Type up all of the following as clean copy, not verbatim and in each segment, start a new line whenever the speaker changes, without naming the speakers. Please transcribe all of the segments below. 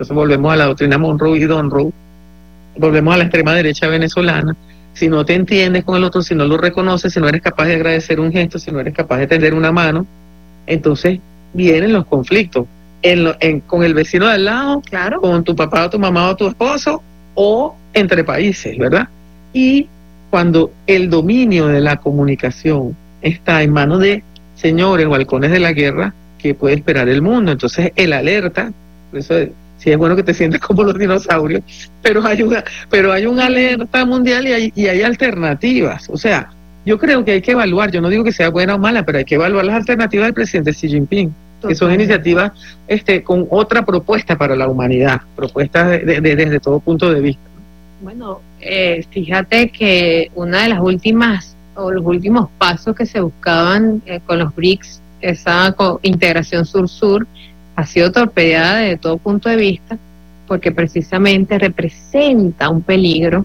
Entonces volvemos a la doctrina Monroe y Donroe, volvemos a la extrema derecha venezolana. Si no te entiendes con el otro, si no lo reconoces, si no eres capaz de agradecer un gesto, si no eres capaz de tender una mano, entonces vienen los conflictos con el vecino de al lado,
Claro.
con tu papá o tu mamá o tu esposo, o entre países, ¿verdad? Y cuando el dominio de la comunicación está en manos de señores o halcones de la guerra, ¿qué puede esperar el mundo? Entonces el alerta, por eso sí es bueno que te sientas como los dinosaurios, pero hay una alerta mundial y hay alternativas. O sea, yo creo que hay que evaluar, yo no digo que sea buena o mala, pero hay que evaluar las alternativas del presidente Xi Jinping, que son iniciativas con otra propuesta para la humanidad, propuestas desde todo punto de vista.
Bueno, fíjate que una de las últimas o los últimos pasos que se buscaban con los BRICS, esa integración sur-sur, ha sido torpedeada desde todo punto de vista, porque precisamente representa un peligro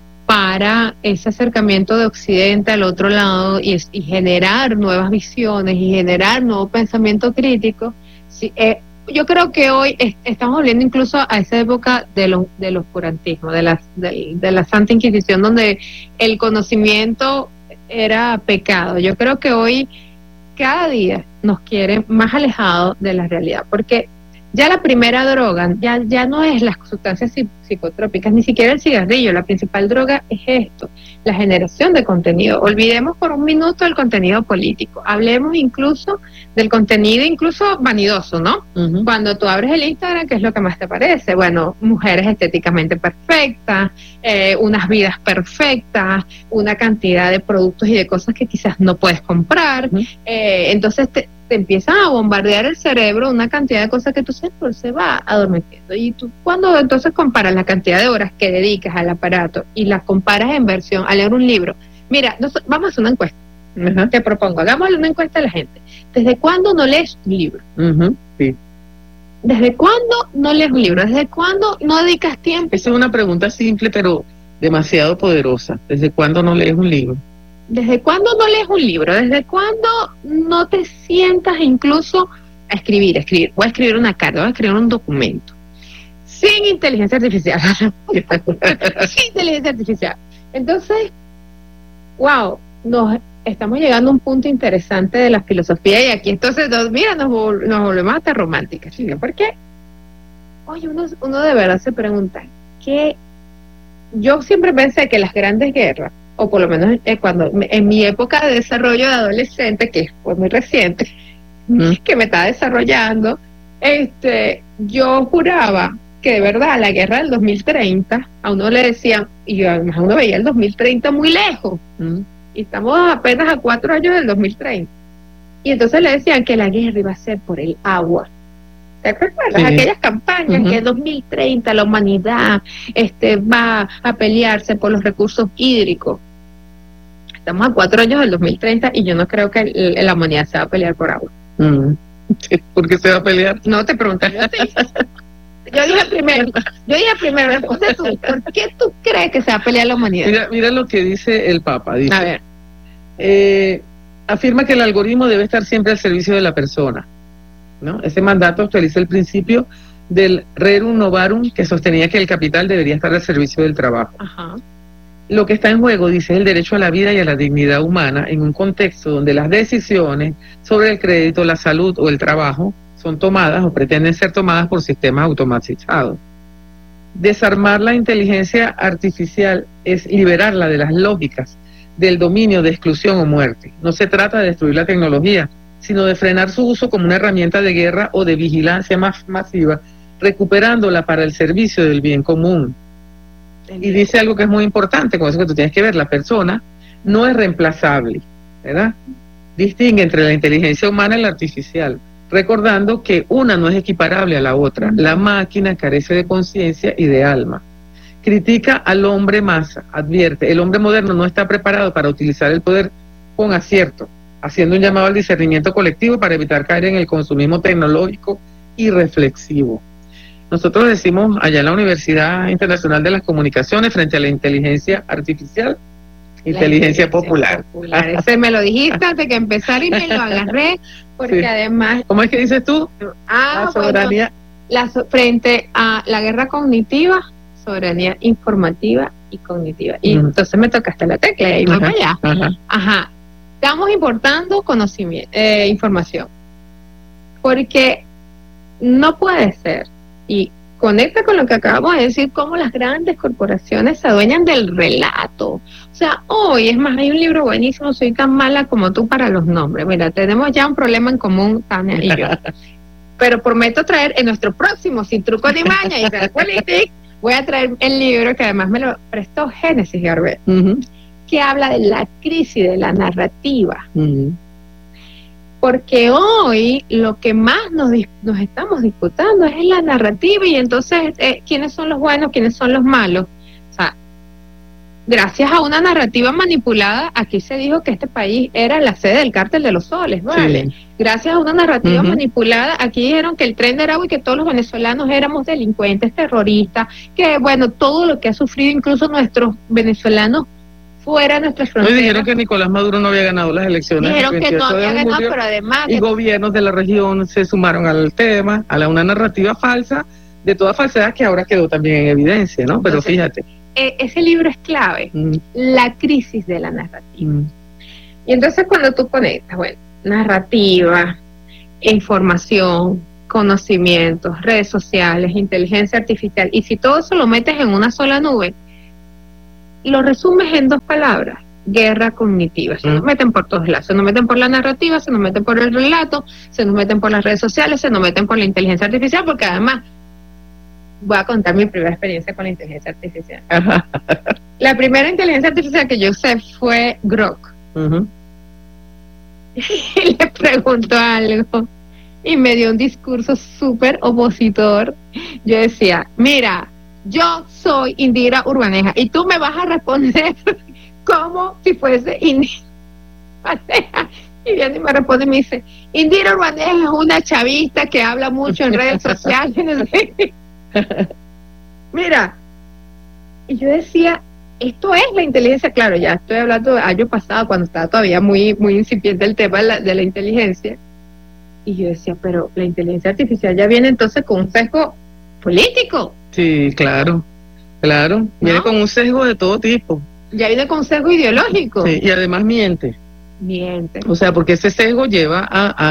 para ese acercamiento de Occidente al otro lado y generar nuevas visiones y generar nuevo pensamiento crítico. Sí, yo creo que hoy estamos volviendo incluso a esa época del oscurantismo, de la Santa Inquisición, donde el conocimiento era pecado. Yo creo que hoy cada día nos quieren más alejados de la realidad, porque ya la primera droga ya no es las sustancias psicotrópicas, ni siquiera el cigarrillo. La principal droga es esto, la generación de contenido. Olvidemos por un minuto el contenido político, hablemos incluso del contenido incluso vanidoso, ¿no? Cuando tú abres el Instagram, ¿qué es lo que más te parece? Bueno, mujeres estéticamente perfectas, unas vidas perfectas, una cantidad de productos y de cosas que quizás no puedes comprar. Entonces te empiezan a bombardear el cerebro una cantidad de cosas que tu cerebro se va adormeciendo. Y tú cuando entonces comparas la cantidad de horas que dedicas al aparato y las comparas en versión a leer un libro, mira, vamos a hacer una encuesta. Te propongo, hagámosle una encuesta a la gente. ¿Desde cuándo no lees un libro?
Sí.
¿Desde cuándo no lees un libro? ¿Desde cuándo no dedicas tiempo?
Esa es una pregunta simple, pero demasiado poderosa. ¿Desde cuándo no lees un libro?
¿Desde cuándo no lees un libro? ¿Desde cuándo no te sientas incluso a escribir? Voy a escribir una carta, voy a escribir un documento. Sin inteligencia artificial. Sin inteligencia artificial. Entonces, wow, estamos llegando a un punto interesante de la filosofía, y aquí entonces, mira, nos volvemos hasta románticas. ¿Por qué? Oye, uno de verdad se pregunta, ¿qué? Yo siempre pensé que las grandes guerras, o por lo menos cuando en mi época de desarrollo de adolescente, que fue muy reciente, que me estaba desarrollando, yo juraba que de verdad la guerra del 2030, a uno le decían, y además uno veía el 2030 muy lejos, y estamos apenas a 4 años del 2030, y entonces le decían que la guerra iba a ser por el agua. ¿Te recuerdas? Sí. Aquellas campañas que en 2030 la humanidad va a pelearse por los recursos hídricos. Estamos a 4 años del 2030 y yo no creo que la humanidad se va a pelear por agua.
¿Por qué se va a pelear?
No te pregunté. Yo dije primero, entonces tú, ¿por qué tú crees que se va a pelear la humanidad?
Mira lo que dice el Papa. Dice,
a ver.
Afirma que el algoritmo debe estar siempre al servicio de la persona, ¿no? Ese mandato actualiza el principio del rerum novarum, que sostenía que el capital debería estar al servicio del trabajo.
Ajá.
Lo que está en juego, dice, es el derecho a la vida y a la dignidad humana en un contexto donde las decisiones sobre el crédito, la salud o el trabajo son tomadas o pretenden ser tomadas por sistemas automatizados. Desarmar la inteligencia artificial es liberarla de las lógicas del dominio de exclusión o muerte. No se trata de destruir la tecnología, sino de frenar su uso como una herramienta de guerra o de vigilancia más masiva, recuperándola para el servicio del bien común. Y dice algo que es muy importante, con eso que tú tienes que ver, la persona no es reemplazable, ¿verdad? Distingue entre la inteligencia humana y la artificial, recordando que una no es equiparable a la otra. La máquina carece de conciencia y de alma. Critica al hombre masa, advierte, el hombre moderno no está preparado para utilizar el poder con acierto, haciendo un llamado al discernimiento colectivo para evitar caer en el consumismo tecnológico y reflexivo. Nosotros decimos allá en la Universidad Internacional de las Comunicaciones, frente a la inteligencia artificial, inteligencia popular.
Ese me lo dijiste antes que empezar y me lo agarré, porque sí. Además...
¿Cómo es que dices tú?
La
soberanía.
frente a la guerra cognitiva, soberanía informativa y cognitiva. Y entonces me tocaste la tecla y ahí voy para allá. Ajá. Estamos importando conocimiento, información. Porque no puede ser, y conecta con lo que acabamos de decir, cómo las grandes corporaciones se adueñan del relato. O sea, hoy, es más, hay un libro buenísimo, Soy tan mala como tú para los nombres. Mira, tenemos ya un problema en común, Tania y yo. Pero prometo traer en nuestro próximo Sin Truco ni Maña y Realpolitik, voy a traer el libro que además me lo prestó Génesis Garbet, que habla de la crisis de la narrativa. Porque hoy lo que más nos estamos disputando es la narrativa, y entonces quiénes son los buenos, quiénes son los malos. O sea, gracias a una narrativa manipulada, aquí se dijo que este país era la sede del cártel de los soles, ¿vale? Sí. Gracias a una narrativa manipulada, aquí dijeron que el Tren de Aragua y que todos los venezolanos éramos delincuentes, terroristas, que bueno, todo lo que ha sufrido incluso nuestros venezolanos fuera de nuestras fronteras.
Dijeron que Nicolás Maduro no había ganado las elecciones.
Dijeron que no había ganado, pero además...
Y gobiernos de la región se sumaron al tema, una narrativa falsa, de toda falsedad, que ahora quedó también en evidencia, ¿no? Pero entonces, fíjate.
Ese libro es clave, la crisis de la narrativa. Y entonces cuando tú conectas, bueno, narrativa, información, conocimientos, redes sociales, inteligencia artificial, y si todo eso lo metes en una sola nube, lo resumes en 2 palabras: guerra cognitiva. Se nos meten por todos lados, se nos meten por la narrativa, se nos meten por el relato, se nos meten por las redes sociales, se nos meten por la inteligencia artificial, porque además voy a contar mi primera experiencia con la inteligencia artificial. La primera inteligencia artificial que yo usé fue Grok. Y le preguntó algo y me dio un discurso súper opositor. Yo decía, mira, yo soy Indira Urbaneja y tú me vas a responder como si fuese Indira Urbaneja. Y viene y me responde y me dice, Indira Urbaneja es una chavista que habla mucho en redes sociales. Mira, y yo decía, esto es la inteligencia. Claro, ya estoy hablando del año pasado, cuando estaba todavía muy incipiente el tema de la inteligencia. Y yo decía, pero la inteligencia artificial ya viene entonces con un sesgo político.
Sí, claro, claro. Viene
¿No?
con un sesgo de todo tipo.
Ya viene con un sesgo ideológico.
Sí, y además miente.
Miente.
O sea, porque ese sesgo lleva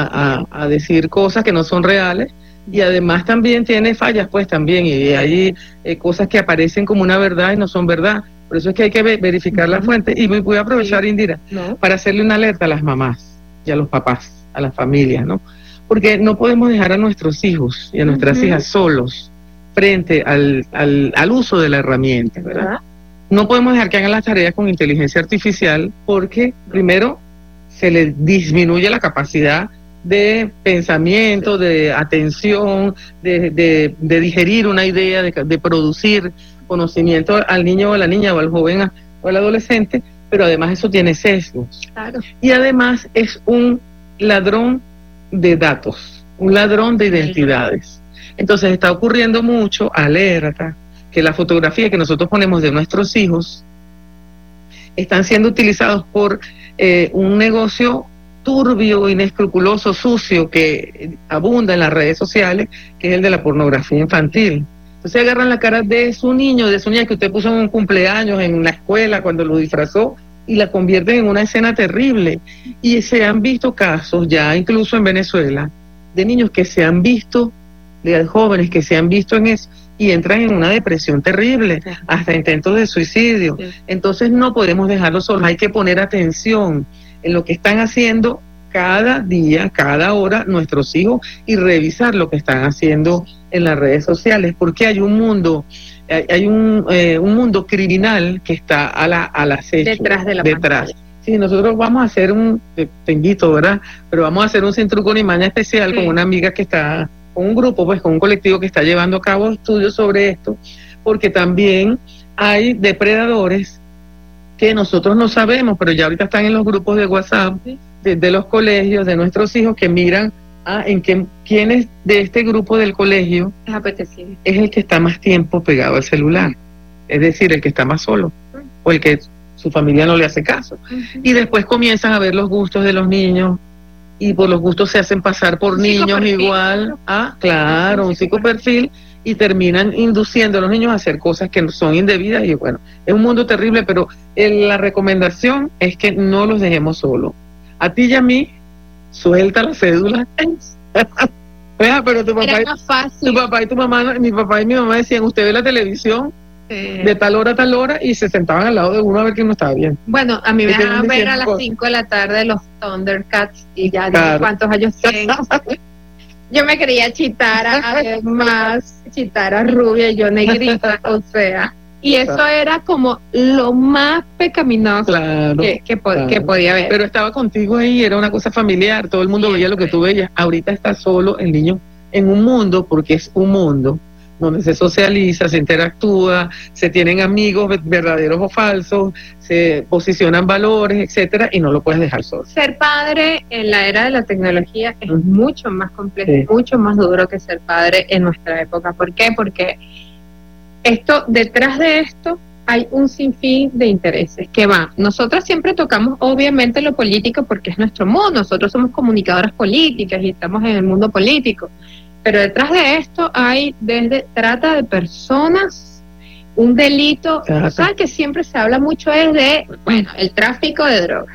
a decir cosas que no son reales, y además también tiene fallas, pues también, y hay cosas que aparecen como una verdad y no son verdad. Por eso es que hay que verificar la fuente. Y voy a aprovechar, Indira, para hacerle una alerta a las mamás y a los papás, a las familias, ¿no? Porque no podemos dejar a nuestros hijos y a nuestras hijas solos frente al uso de la herramienta, ¿verdad? No podemos dejar que hagan las tareas con inteligencia artificial, porque primero se les disminuye la capacidad de pensamiento, de atención, de digerir una idea, de producir conocimiento al niño o a la niña o al joven o al adolescente, pero además eso tiene sesgos.
Claro.
Y además es un ladrón de datos, un ladrón de identidades. Entonces está ocurriendo mucho, alerta, que la fotografía que nosotros ponemos de nuestros hijos están siendo utilizados por un negocio turbio, inescrupuloso, sucio, que abunda en las redes sociales, que es el de la pornografía infantil. Entonces agarran la cara de su niño, de su niña que usted puso en un cumpleaños, en una escuela, cuando lo disfrazó, y la convierten en una escena terrible. Y se han visto casos ya, incluso en Venezuela, de niños que se han visto, de jóvenes que se han visto en eso, y entran en una depresión terrible, hasta intentos de suicidio. Entonces no podemos dejarlos solos, hay que poner atención en lo que están haciendo cada día, cada hora nuestros hijos, y revisar lo que están haciendo en las redes sociales, porque hay un mundo, hay un mundo criminal que está al acecho,
detrás de la pantalla.
Sí, nosotros vamos a hacer te invito, ¿verdad? Pero vamos a hacer un Sin Truco ni Maña especial con una amiga que está, con un grupo, pues con un colectivo que está llevando a cabo estudios sobre esto, porque también hay depredadores que nosotros no sabemos, pero ya ahorita están en los grupos de WhatsApp de los colegios, de nuestros hijos, que miran quién es de este grupo del colegio es el que está más tiempo pegado al celular, es decir, el que está más solo, o el que su familia no le hace caso. Y después comienzan a ver los gustos de los niños, y por los gustos se hacen pasar por
Un
niños
psicoperfil,
igual. Ah, claro, un psicoperfil, y terminan induciendo a los niños a hacer cosas que son indebidas, y bueno, es un mundo terrible, pero la recomendación es que no los dejemos solos. A ti y a mí, suelta la cédula. Vea, pero tu
Era más fácil.
papá y tu mamá, mi papá y mi mamá decían, usted ve la televisión de tal hora a tal hora, y se sentaban al lado de uno a ver quién no estaba bien.
Bueno, a mí me
Y
dejaban ver a las
cosas.
5 de la tarde los Thundercats y ya
Claro.
dije cuántos años tengo. Yo me quería Chitara, además, Chitara rubia y yo negrita, o sea, y eso era como lo más pecaminoso
Claro.
que
Claro.
podía haber.
Pero estaba contigo ahí, era una cosa familiar, todo el mundo veía lo que tú veías. Ahorita está solo el niño en un mundo, porque es un mundo donde se socializa, se interactúa, se tienen amigos verdaderos o falsos, se posicionan valores, etcétera, y no lo puedes dejar solo.
Ser padre en la era de la tecnología es
Ujú.
mucho más complejo,
Sí.
mucho más duro que ser padre en nuestra época. ¿Por qué? Porque detrás de esto hay un sinfín de intereses que van. Nosotras siempre tocamos obviamente lo político porque es nuestro mundo, nosotros somos comunicadoras políticas y estamos en el mundo político, pero detrás de esto hay desde trata de personas, un delito,
Claro.
¿sabes? Que siempre se habla mucho es de, bueno, el tráfico de drogas.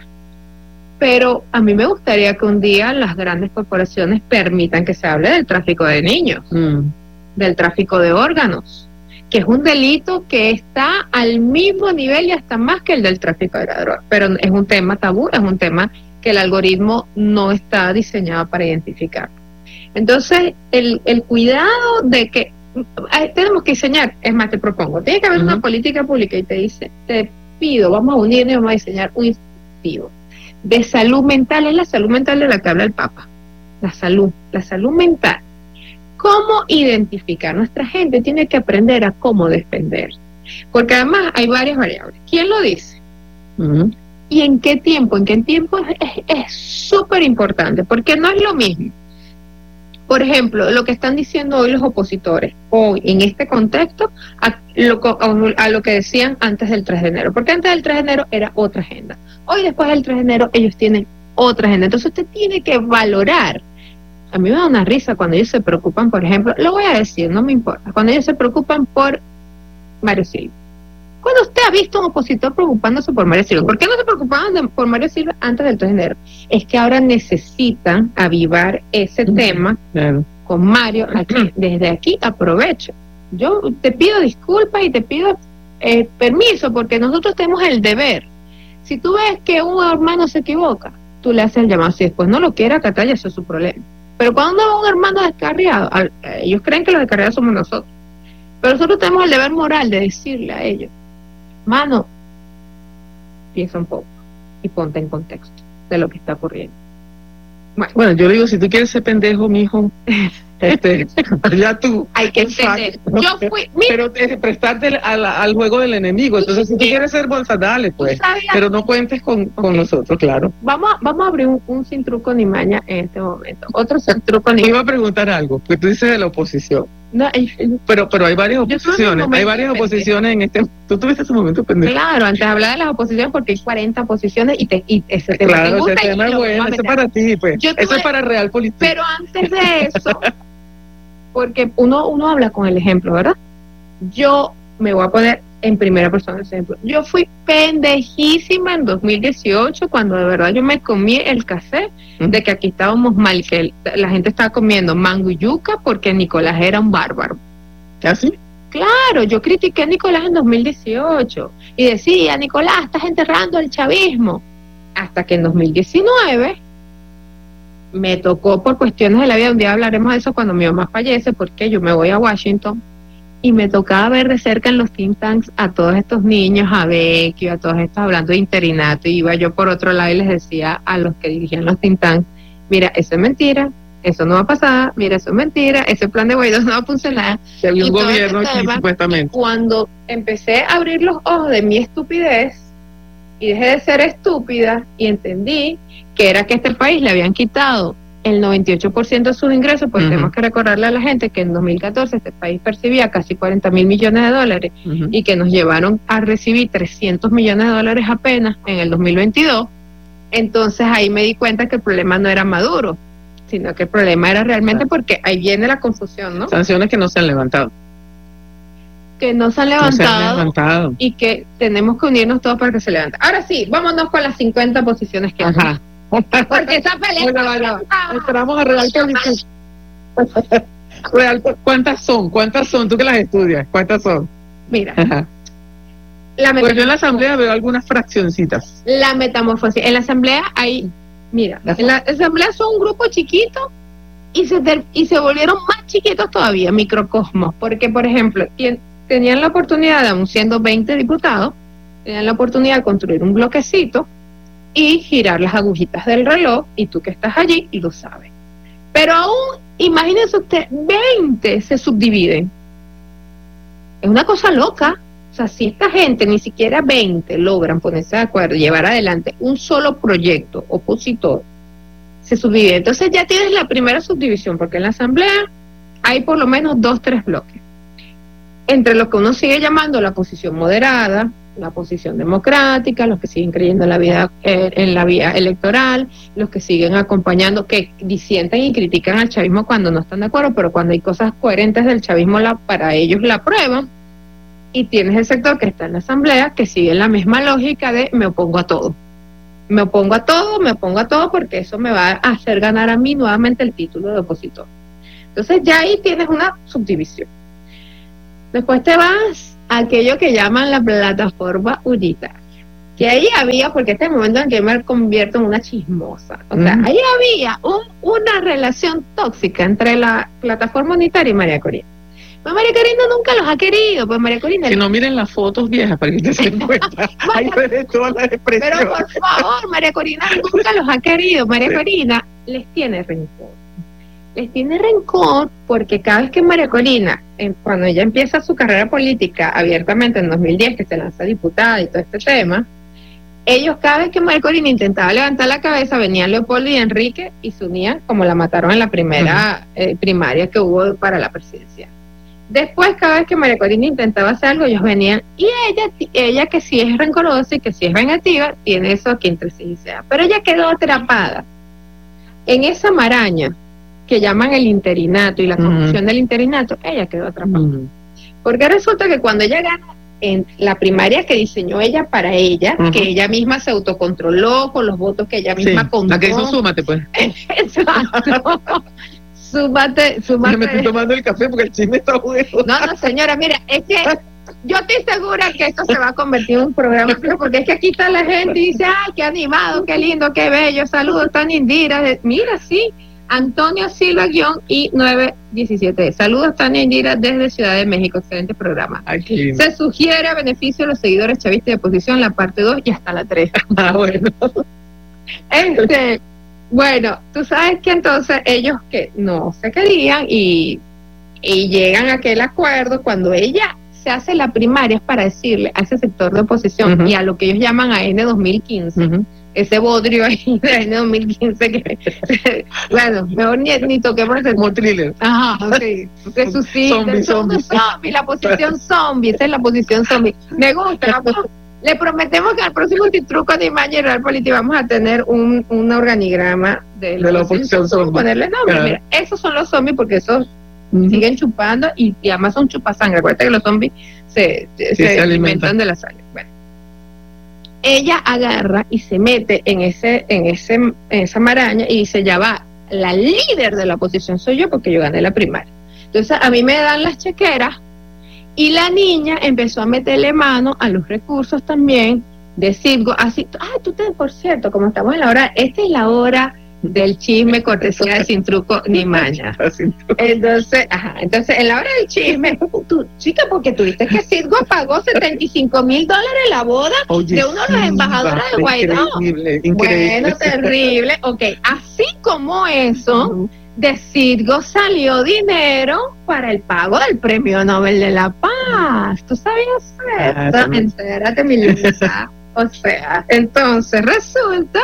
Pero a mí me gustaría que un día las grandes corporaciones permitan que se hable del tráfico de niños, del tráfico de órganos, que es un delito que está al mismo nivel y hasta más que el del tráfico de la droga, pero es un tema tabú, es un tema que el algoritmo no está diseñado para identificar. Entonces, el cuidado de que tenemos que diseñar, es más, te propongo, tiene que haber una política pública y te dice, te pido, vamos a unirnos y vamos a diseñar un incentivo de salud mental, es la salud mental de la que habla el Papa, la salud mental. ¿Cómo identificar? Nuestra gente tiene que aprender a cómo defender, porque además hay varias variables. ¿Quién lo dice? ¿Y en qué tiempo? ¿En qué tiempo? Es súper importante, porque no es lo mismo. Por ejemplo, lo que están diciendo hoy los opositores, hoy en este contexto, a lo que decían antes del 3 de enero, porque antes del 3 de enero era otra agenda. Hoy, después del 3 de enero, ellos tienen otra agenda. Entonces usted tiene que valorar. A mí me da una risa cuando ellos se preocupan, por ejemplo, lo voy a decir, no me importa, cuando ellos se preocupan por Mario Silva. ¿Cuándo usted ha visto a un opositor preocupándose por Mario Silva? ¿Por qué no se preocupaban por Mario Silva antes del 3 de enero? Es que ahora necesitan avivar ese tema con Mario. Aquí, desde aquí aprovecho. Yo te pido disculpas y te pido permiso, porque nosotros tenemos el deber. Si tú ves que un hermano se equivoca, tú le haces el llamado. Si después no lo quiere acatar, ya eso es su problema. Pero cuando un hermano descarriado, ellos creen que los descarriados somos nosotros. Pero nosotros tenemos el deber moral de decirle a ellos, mano, piensa un poco y ponte en contexto de lo que está ocurriendo.
Bueno, yo le digo, si tú quieres ser pendejo, mijo, ya tú.
Hay que entender. Yo fui,
pero prestarte al juego del enemigo. Entonces, si tú quieres ser bolsa, dale, pues. Pero no cuentes con nosotros, claro.
Vamos a abrir un sin truco ni maña en este momento. Otro sin truco ni
maña. Me iba a preguntar algo, porque tú dices de la oposición.
No,
pero hay varias oposiciones. Hay varias oposiciones en este. Tú tuviste ese momento pendejo.
Claro, antes de hablar de las oposiciones, porque hay 40 oposiciones y ese tema
claro,
te gusta.
Ese tema es bueno, eso es para ti, pues. Eso es para Real Política.
Pero antes de eso, porque uno habla con el ejemplo, ¿verdad? Yo me voy a poner en primera persona ese ejemplo. Yo fui pendejísima en 2018 cuando de verdad yo me comí el café de que aquí estábamos mal, que la gente estaba comiendo mango y yuca porque Nicolás era un bárbaro.
¿Así?
Claro, yo critiqué a Nicolás en 2018 y decía, Nicolás, estás enterrando el chavismo. Hasta que en 2019 me tocó por cuestiones de la vida, un día hablaremos de eso cuando mi mamá fallece, porque yo me voy a Washington y me tocaba ver de cerca en los think tanks a todos estos niños, a Becky, a todos estos hablando de interinato, y iba yo por otro lado y les decía a los que dirigían los think tanks, mira, eso es mentira, eso no va a pasar, mira, eso es mentira, ese plan de Guaidó no va a funcionar.
Que había un gobierno aquí, supuestamente.
Cuando empecé a abrir los ojos de mi estupidez y dejé de ser estúpida y entendí que era que a este país le habían quitado el 98% de sus ingresos, porque tenemos que recordarle a la gente que en 2014 este país percibía casi 40 mil millones de dólares y que nos llevaron a recibir 300 millones de dólares apenas en el 2022. Entonces ahí me di cuenta que el problema no era Maduro, sino que el problema era realmente porque ahí viene la confusión, ¿no?
Sanciones que no se han levantado.
Que no se han levantado y que tenemos que unirnos todos para que se levanten. Ahora sí, vámonos con las 50 posiciones que hay. Porque esa pelea...
Esperamos a Real Real, ¿cuántas son? Tú que las estudias, ¿cuántas son?
Mira.
Pues yo en la asamblea veo algunas fraccioncitas.
La metamorfosis. En la asamblea hay, mira, en la asamblea son un grupo chiquito y se volvieron más chiquitos todavía, microcosmos, porque por ejemplo, tenían la oportunidad, aún siendo 20 diputados, tenían la oportunidad de construir un bloquecito y girar las agujitas del reloj, y tú que estás allí y lo sabes. Pero aún, imagínense usted, 20 se subdividen. Es una cosa loca. O sea, si esta gente, ni siquiera 20, logran ponerse de acuerdo, llevar adelante un solo proyecto opositor, se subdivide. Entonces ya tienes la primera subdivisión, porque en la asamblea hay por lo menos 2-3 bloques. Entre lo que uno sigue llamando la posición moderada, la posición democrática, los que siguen creyendo en la vía electoral, los que siguen acompañando, que disienten y critican al chavismo cuando no están de acuerdo, pero cuando hay cosas coherentes del chavismo para ellos la aprueban. Y tienes el sector que está en la asamblea, que sigue la misma lógica de me opongo a todo. Me opongo a todo porque eso me va a hacer ganar a mí nuevamente el título de opositor. Entonces ya ahí tienes una subdivisión. Después te vas a aquello que llaman la plataforma unitaria. Que ahí había, porque este es el momento en que me convierto en una chismosa. O sea, ahí había una relación tóxica entre la plataforma unitaria y María Corina. Pues María Corina nunca los ha querido, pues María Corina...
Que no miren las fotos viejas para que ustedes se den cuenta. Ahí ves todas las expresiones.
Pero por favor, María Corina nunca los ha querido. María Corina les tiene rencor. Les tiene rencor porque cada vez que María Corina, cuando ella empieza su carrera política abiertamente en 2010, que se lanza diputada y todo este tema, ellos cada vez que María Corina intentaba levantar la cabeza, venían Leopoldo y Enrique y se unían, como la mataron en la primera primaria que hubo para la presidencia. Después, cada vez que María Corina intentaba hacer algo, ellos venían, y ella que sí es rencorosa y que sí es vengativa, tiene eso aquí entre sí y sea. Pero ella quedó atrapada en esa maraña que llaman el interinato y la corrupción del interinato. Ella quedó atrapada. Porque resulta que cuando ella gana en la primaria que diseñó ella para ella, que ella misma se autocontroló con los votos que ella misma contó.
La que hizo Súmate, pues.
Exacto. Súmate.
Me estoy tomando el café porque el chisme está bueno.
No, señora, mira, es que yo estoy segura que esto se va a convertir en un programa, porque es que aquí está la gente y dice, ay, qué animado, qué lindo, qué bello, saludos, tan Indira. Mira, sí, Antonio Silva y 917. Saludos, Tania Indira, desde Ciudad de México, excelente programa.
Ay,
se sugiere a beneficio de los seguidores chavistas de oposición la parte 2 y hasta la 3.
Bueno.
Bueno, tú sabes que entonces ellos que no se querían y llegan a aquel acuerdo cuando ella se hace la primaria, es para decirle a ese sector de oposición y a lo que ellos llaman AN 2015, ese bodrio ahí de AN 2015 que, bueno, mejor ni toquemos ese
como thriller.
Ajá, sí, que suscita zombie, la posición zombie, esa es la posición zombie. Me gusta, le prometemos que al próximo Truco de Imagen y Real Política vamos a tener un organigrama de la oposición zombie. Ponerle nombre. Mira, esos son los zombies porque esos siguen chupando y además son chupasangre. Acuérdate que los zombies se alimentan de la sangre. Bueno, ella agarra y se mete en esa maraña y dice, ya va, la líder de la oposición soy yo porque yo gané la primaria. Entonces a mí me dan las chequeras. Y la niña empezó a meterle mano a los recursos también de Citgo, así, por cierto, como estamos en la hora, esta es la hora del chisme, cortesía de Sin Truco ni Maña. Entonces, en la hora del chisme, chica, porque tuviste que Citgo pagó $75,000 la boda de uno de los embajadores de Guaidó.
Increíble.
Bueno, terrible. Ok, así como eso, de Citgo salió dinero para el pago del Premio Nobel de la Paz. ¿Tú sabías eso? Entérate, mi linda. O sea, entonces resulta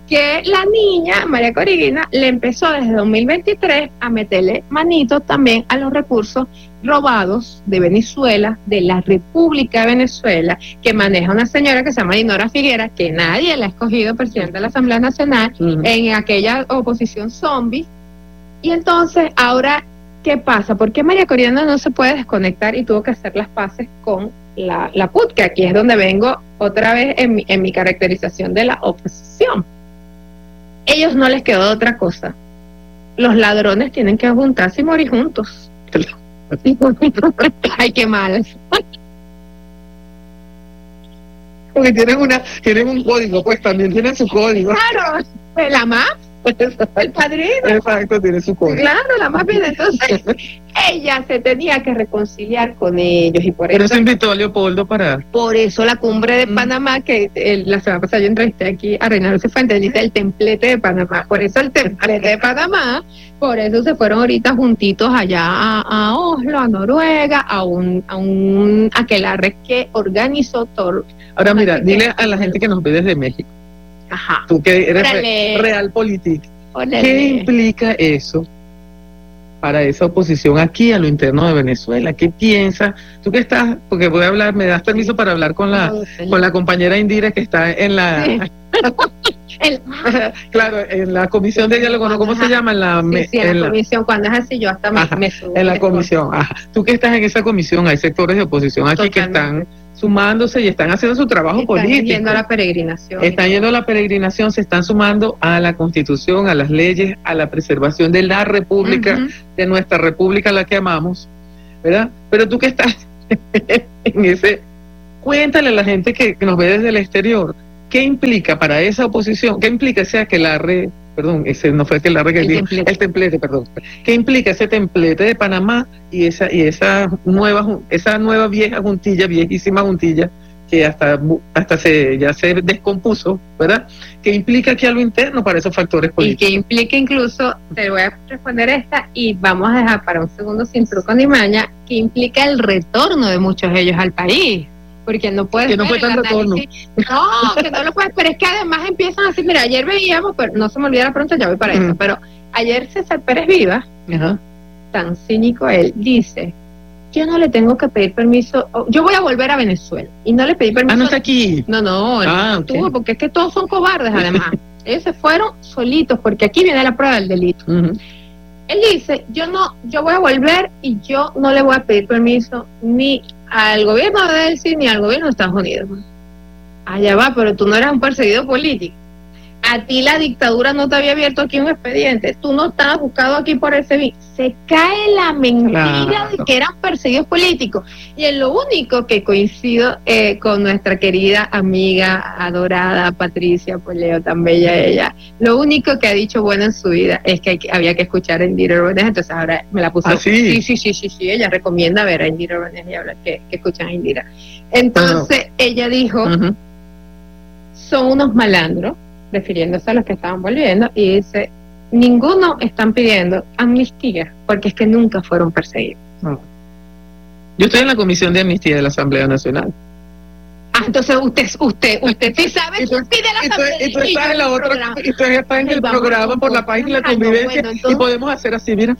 que la niña, María Corina, le empezó desde 2023 a meterle manitos también a los recursos robados de Venezuela, de la República de Venezuela, que maneja una señora que se llama Dinora Figuera, que nadie la ha escogido presidenta de la Asamblea Nacional, en aquella oposición zombie. Y entonces, ahora, ¿qué pasa? ¿Por qué María Corina no se puede desconectar y tuvo que hacer las paces con la PUT, que aquí es donde vengo otra vez en mi caracterización de la oposición? Ellos no les quedó otra cosa. Los ladrones tienen que juntarse y morir juntos. Ay, qué mal.
Porque tienen un código, pues también tienen su código.
Claro, la más, el padrino.
Exacto, tiene su código.
Claro, la más bien. Entonces, ella se tenía que reconciliar con ellos y
Pero eso invitó a Leopoldo para...
Por eso la cumbre de Panamá, que la semana pasada yo entrevisté aquí a Reinaldo Cifuentes, dice el templete de Panamá. Por eso el templete de Panamá, por eso se fueron ahorita juntitos allá a Oslo, a Noruega, a un aquelarre que organizó todo.
Ahora mira, dile a la gente que nos ve desde México.
Ajá.
Tú que eres realpolitik, ¿qué implica eso para esa oposición aquí a lo interno de Venezuela? ¿Qué piensas? Tú que estás, porque voy a hablar, me das permiso para hablar con la compañera Indira que está en la... Sí. Claro, en la comisión de diálogo, ¿no? ¿Cómo se llama?
En la comisión, cuando es así yo hasta me subo.
En la comisión, tú que estás en esa comisión, hay sectores de oposición aquí que están sumándose y están haciendo su trabajo político.
Están yendo a la peregrinación.
Están yendo a la peregrinación, se están sumando a la Constitución, a las leyes, a la preservación de la República, de nuestra República, la que amamos, ¿verdad? Pero tú que estás en ese... Cuéntale a la gente que nos ve desde el exterior, ¿qué implica para esa oposición? ¿Qué implica ese aquelarre? Perdón, ese no fue aquelarre que dijo, el templete, perdón. ¿Qué implica ese templete de Panamá y esa nueva vieja juntilla, viejísima juntilla, que hasta ya se descompuso, ¿verdad? ¿Qué implica aquí a lo interno para esos factores políticos?
Y que implica incluso, te voy a responder esta y vamos a dejar para un segundo sin truco ni maña, que implica el retorno de muchos de ellos al país. Porque no puedes...
Que no fue tan retorno.
No, que no lo puedes, pero es que además empiezan así, mira, ayer veíamos, pero no se me olvida pronto, ya voy para eso, pero ayer César Pérez Vivas, tan cínico él, dice, yo no le tengo que pedir permiso, yo voy a volver a Venezuela, y no le pedí permiso.
No está aquí.
No, estuvo, porque es que todos son cobardes además. Ellos se fueron solitos, porque aquí viene la prueba del delito. Él dice, yo voy a volver y yo no le voy a pedir permiso ni al gobierno de él, ni al gobierno de Estados Unidos. Allá va, pero tú no eras un perseguido político. A ti la dictadura no te había abierto aquí un expediente. Tú no estabas buscado aquí por ese bien. Se cae la mentira de que eran perseguidos políticos. Y en lo único que coincido con nuestra querida amiga adorada Patricia Poleo, tan bella ella, lo único que ha dicho bueno en su vida es que había que escuchar a Indira Orbanez. Entonces ahora me la puso.
Sí.
Sí, ella recomienda ver a Indira Orbanez y hablar que escuchan a Indira. Entonces ella dijo, son unos malandros, refiriéndose a los que estaban volviendo, y dice, ninguno están pidiendo amnistía, porque es que nunca fueron perseguidos.
Yo estoy en la Comisión de Amnistía de la Asamblea Nacional.
Entonces usted sí sabe quién pide la asamblea.
Y tú estás en la otra, y tú estás en el programa por la paz y la convivencia, y podemos hacer así, mira.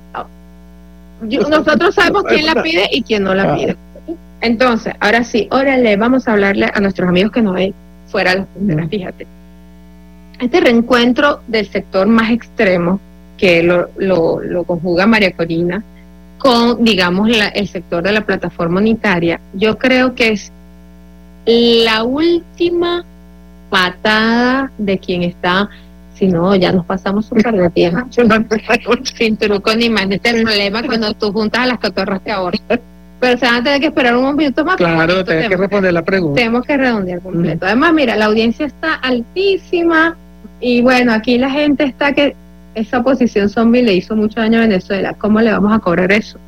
Nosotros sabemos quién la pide y quién no la pide. Entonces, ahora sí, órale, vamos a hablarle a nuestros amigos que nos ven fuera de las fronteras, fíjate. Este reencuentro del sector más extremo, que lo conjuga María Corina, con, digamos, el sector de la plataforma unitaria, yo creo que es la última patada de quien está, si no, ya nos pasamos súper de tiempo. Sin truco ni más. Este es el problema cuando tú juntas a las cotorras que ahorras. Pero se van a tener que esperar un minuto más.
Claro, tenemos que responder la pregunta.
Tenemos que redondear completo. Además, mira, la audiencia está altísima y bueno, aquí la gente está que esa oposición zombie le hizo mucho daño a Venezuela. ¿Cómo le vamos a cobrar eso?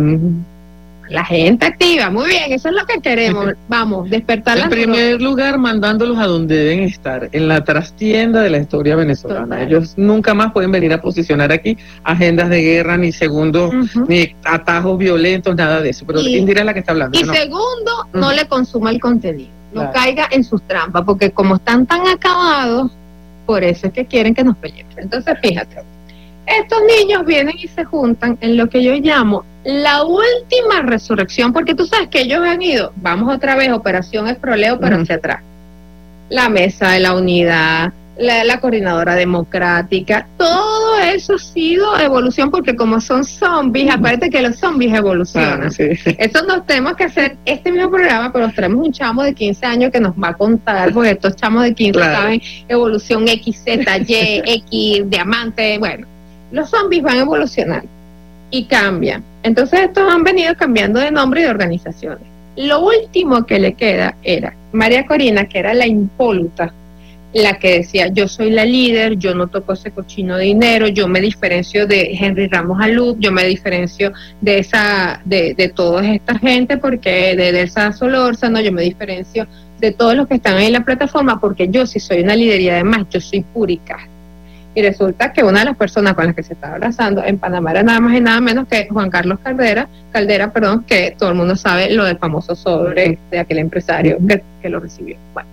La gente activa, muy bien, eso es lo que queremos. Vamos, despertar
en primer lugar, mandándolos a donde deben estar, en la trastienda de la historia venezolana. Total. Ellos nunca más pueden venir a posicionar aquí agendas de guerra, ni segundos, ni atajos violentos, nada de eso. Pero Indira es la que está hablando.
Y ¿no? Segundo, no le consuma el contenido, no caiga en sus trampas, porque como están tan acabados, por eso es que quieren que nos peleemos. Entonces, fíjate, estos niños vienen y se juntan en lo que yo llamo la última resurrección, porque tú sabes que ellos han ido, vamos otra vez, operación Esproleo, pero hacia atrás. La mesa de la unidad, la coordinadora democrática, todo eso ha sido evolución, porque como son zombies, aparte que los zombies evolucionan.
Sí.
Eso nos tenemos que hacer este mismo programa, pero nos traemos un chamo de 15 años que nos va a contar, porque estos chamos de 15 saben evolución X, Z, Y, X, diamante, bueno. Los zombies van a evolucionar y cambian. Entonces estos han venido cambiando de nombre y de organizaciones. Lo último que le queda era María Corina, que era la impoluta, la que decía, yo soy la líder, yo no toco ese cochino de dinero, yo me diferencio de Henry Ramos Alup, yo me diferencio de toda esta gente, porque de Elsa Solórzano, yo me diferencio de todos los que están ahí en la plataforma, porque yo sí soy una líder y además yo soy púrica. Y resulta que una de las personas con las que se estaba abrazando en Panamá era nada más y nada menos que Juan Carlos Caldera, que todo el mundo sabe lo del famoso sobre de aquel empresario que lo recibió. Bueno,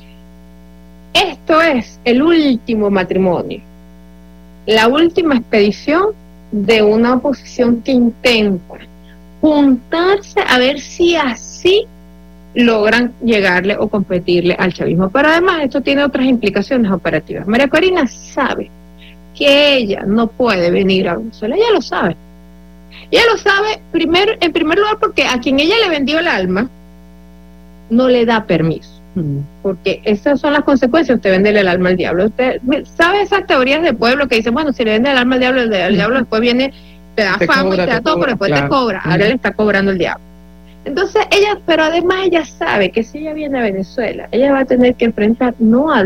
esto es el último matrimonio, la última expedición de una oposición que intenta juntarse a ver si así logran llegarle o competirle al chavismo. Pero además esto tiene otras implicaciones operativas. María Corina sabe que ella no puede venir a Venezuela, ella lo sabe. Ella lo sabe en primer lugar porque a quien ella le vendió el alma no le da permiso. Porque esas son las consecuencias. Usted vende el alma al diablo. Usted sabe esas teorías de pueblo que dicen, bueno, si le vende el alma al diablo, el diablo después viene, te da fama y te da todo, pero después te cobra. Ahora le está cobrando el diablo. Entonces ella, pero además ella sabe que si ella viene a Venezuela, ella va a tener que enfrentar no a